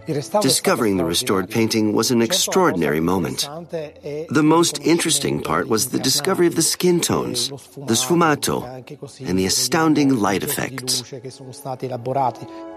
Discovering the restored painting was an extraordinary moment. The most interesting part was the discovery of the skin tones, the sfumato, and the astounding light effects.